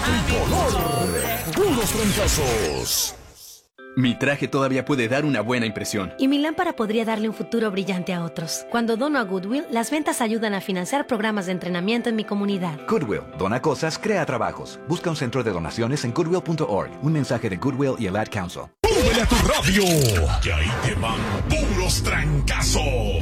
Tricolor. Puros trancazos. Mi traje todavía puede dar una buena impresión. Y mi lámpara podría darle un futuro brillante a otros. Cuando dono a Goodwill, las ventas ayudan a financiar programas de entrenamiento en mi comunidad. Goodwill. Dona cosas, crea trabajos. Busca un centro de donaciones en goodwill.org. Un mensaje de Goodwill y el Ad Council. ¡Súbele a tu radio! Que ahí te van puros trancazos.